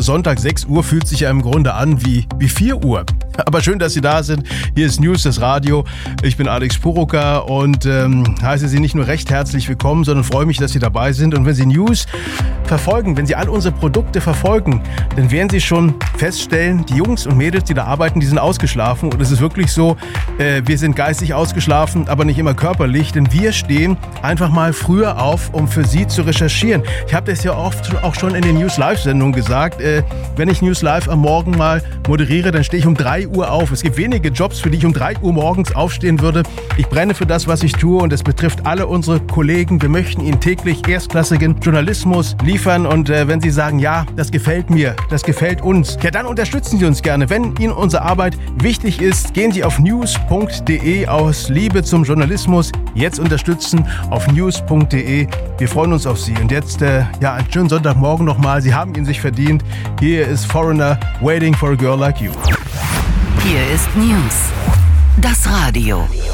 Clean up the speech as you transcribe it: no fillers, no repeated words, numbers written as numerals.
Also Sonntag 6 Uhr fühlt sich ja im Grunde an wie 4 Uhr. Aber schön, dass Sie da sind. Hier ist News, das Radio. Ich bin Alex Purucker und heiße Sie nicht nur recht herzlich willkommen, sondern freue mich, dass Sie dabei sind. Und wenn Sie News verfolgen, wenn Sie all unsere Produkte verfolgen, dann werden Sie schon feststellen, die Jungs und Mädels, die da arbeiten, die sind ausgeschlafen. Und es ist wirklich so, wir sind geistig ausgeschlafen, aber nicht immer körperlich, denn wir stehen einfach mal früher auf, um für Sie zu recherchieren. Ich habe das ja oft auch schon in den News Live-Sendungen gesagt. Wenn ich News Live am Morgen mal moderiere, dann stehe ich um 3 Uhr auf. Es gibt wenige Jobs, für die ich um 3 Uhr morgens aufstehen würde. Ich brenne für das, was ich tue, und es betrifft alle unsere Kollegen. Wir möchten Ihnen täglich erstklassigen Journalismus liefern, und wenn Sie sagen, ja, das gefällt mir, das gefällt uns, ja, dann unterstützen Sie uns gerne. Wenn Ihnen unsere Arbeit wichtig ist, gehen Sie auf news.de aus Liebe zum Journalismus. Jetzt unterstützen auf news.de. Wir freuen uns auf Sie. Und jetzt, einen schönen Sonntagmorgen nochmal. Sie haben ihn sich verdient. Hier ist Foreigner, Waiting for a Girl Like You. Hier ist News, das Radio.